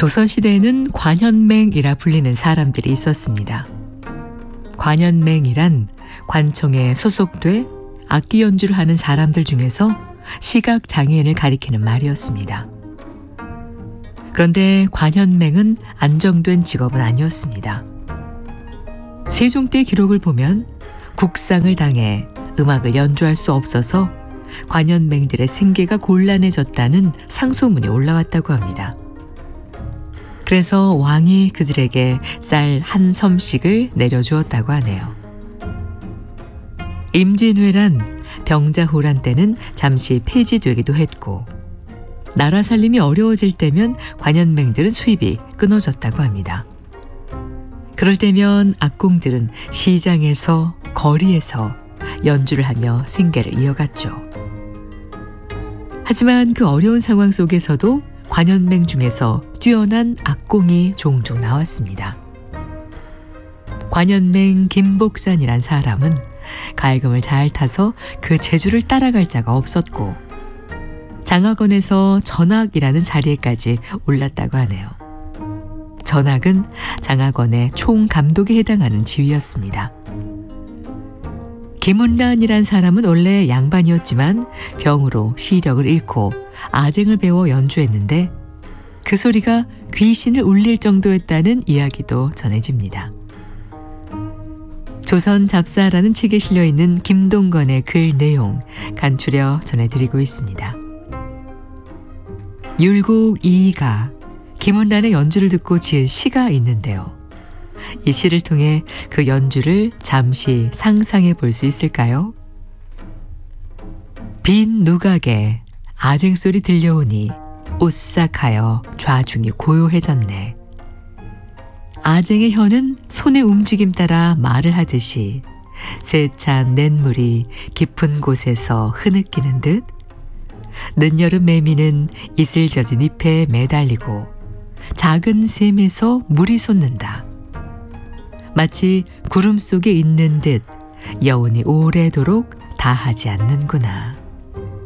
조선시대에는 관현맹이라 불리는 사람들이 있었습니다. 관현맹이란 관청에 소속돼 악기 연주를 하는 사람들 중에서 시각장애인을 가리키는 말이었습니다. 그런데 관현맹은 안정된 직업은 아니었습니다. 세종 때 기록을 보면 국상을 당해 음악을 연주할 수 없어서 관현맹들의 생계가 곤란해졌다는 상소문이 올라왔다고 합니다. 그래서 왕이 그들에게 쌀 한 섬씩을 내려주었다고 하네요. 임진왜란, 병자호란 때는 잠시 폐지되기도 했고 나라 살림이 어려워질 때면 관현맹들은 수입이 끊어졌다고 합니다. 그럴 때면 악공들은 시장에서 거리에서 연주를 하며 생계를 이어갔죠. 하지만 그 어려운 상황 속에서도 관현맹 중에서 뛰어난 악공이 종종 나왔습니다. 관현맹 김복산이란 사람은 가야금을 잘 타서 그 재주를 따라갈 자가 없었고 장학원에서 전학이라는 자리에까지 올랐다고 하네요. 전학은 장학원의 총감독에 해당하는 지위였습니다. 김운란이란 사람은 원래 양반이었지만 병으로 시력을 잃고 아쟁을 배워 연주했는데 그 소리가 귀신을 울릴 정도였다는 이야기도 전해집니다. 조선 잡사라는 책에 실려있는 김동건의 글 내용 간추려 전해드리고 있습니다. 율곡 이이가 김운란의 연주를 듣고 지은 시가 있는데요. 이 시를 통해 그 연주를 잠시 상상해 볼 수 있을까요? 빈 누각에 아쟁소리 들려오니 오싹하여 좌중이 고요해졌네. 아쟁의 혀는 손의 움직임 따라 말을 하듯이 세찬 냇물이 깊은 곳에서 흐느끼는 듯 늦여름 매미는 이슬 젖은 잎에 매달리고 작은 샘에서 물이 솟는다. 마치 구름 속에 있는 듯 여운이 오래도록 다하지 않는구나.